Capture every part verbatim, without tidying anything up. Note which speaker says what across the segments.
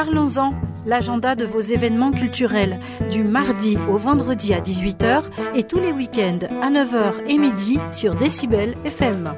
Speaker 1: Parlons-en, l'agenda de vos événements culturels, du mardi au vendredi à dix-huit heures et tous les week-ends à neuf heures et midi sur Décibel F M.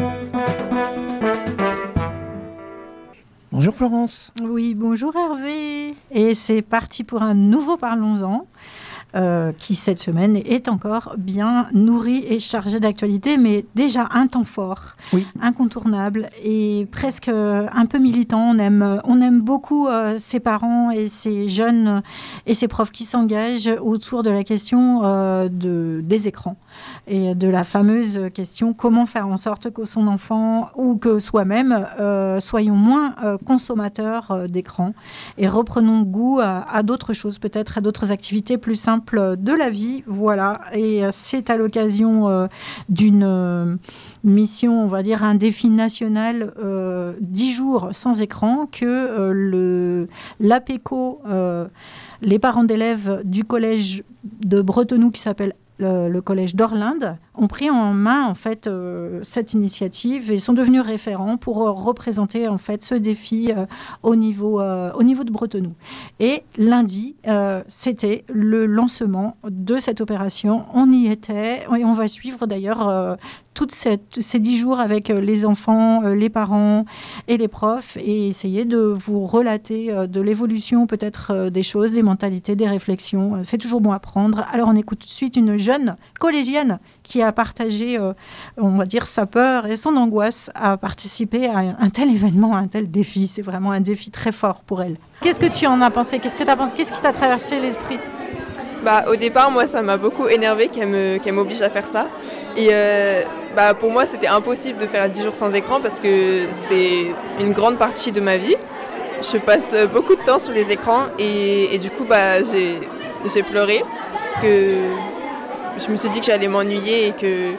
Speaker 2: Bonjour Florence.
Speaker 1: Oui, bonjour Hervé. Et c'est parti pour un nouveau Parlons-en. Euh, qui cette semaine est encore bien nourri et chargé d'actualité, mais déjà un temps fort,
Speaker 2: oui.
Speaker 1: incontournable et presque un peu militant. On aime, on aime beaucoup euh, ces parents et ces jeunes et ces profs qui s'engagent autour de la question euh, de, des écrans et de la fameuse question comment faire en sorte que son enfant ou que soi-même euh, soyons moins euh, consommateurs euh, d'écran et reprenons goût à, à d'autres choses, peut-être à d'autres activités plus simples de la vie, voilà. Et c'est à l'occasion euh, d'une euh, mission, on va dire un défi national, euh, dix jours sans écran, que euh, le l'APECO, euh, les parents d'élèves du collège de Bretenoux qui s'appelle le, le collège d'Orlinde, ont pris en main en fait euh, cette initiative et sont devenus référents pour euh, représenter en fait ce défi euh, au niveau euh, au niveau de Bretenoux. Et lundi, euh, c'était le lancement de cette opération. On y était et on va suivre d'ailleurs euh, toutes cette, ces dix jours avec euh, les enfants, euh, les parents et les profs et essayer de vous relater euh, de l'évolution peut-être euh, des choses, des mentalités, des réflexions. C'est toujours bon à prendre. Alors on écoute tout de suite une jeune collégienne qui a partagé, euh, on va dire, sa peur et son angoisse à participer à un tel événement, à un tel défi. C'est vraiment un défi très fort pour elle. Qu'est-ce que tu en as pensé ? Qu'est-ce que tu as pensé ? Qu'est-ce qui t'a traversé l'esprit ?
Speaker 3: Bah, au départ, moi, ça m'a beaucoup énervé qu'elle, me, qu'elle m'oblige à faire ça. Et euh, bah, pour moi, c'était impossible de faire dix jours sans écran parce que c'est une grande partie de ma vie. Je passe beaucoup de temps sur les écrans et, et du coup, bah, j'ai, j'ai pleuré parce que je me suis dit que j'allais m'ennuyer et que,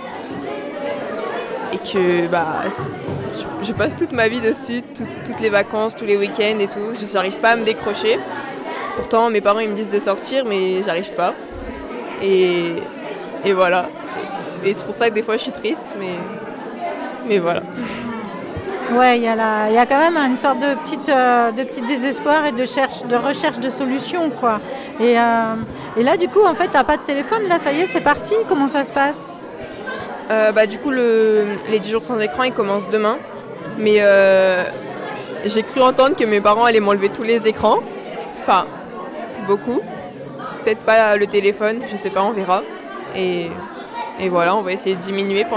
Speaker 3: et que bah, je, je passe toute ma vie dessus, tout, toutes les vacances, tous les week-ends et tout. Je n'arrive pas à me décrocher. Pourtant, mes parents ils me disent de sortir, mais j'arrive pas. Et, et voilà. Et c'est pour ça que des fois je suis triste, mais, mais voilà.
Speaker 1: Ouais, il y a la, il y a quand même une sorte de petite, euh, de petit désespoir et de, cherche, de recherche de solutions, quoi. Et, euh, et là, du coup, en fait, t'as pas de téléphone, là, ça y est, c'est parti. Comment ça se passe ?
Speaker 3: euh, bah, Du coup, le, les dix jours sans écran, ils commencent demain. Mais euh, j'ai cru entendre que mes parents allaient m'enlever tous les écrans. Enfin, beaucoup. Peut-être pas le téléphone, je sais pas, on verra. Et, et voilà, on va essayer de diminuer.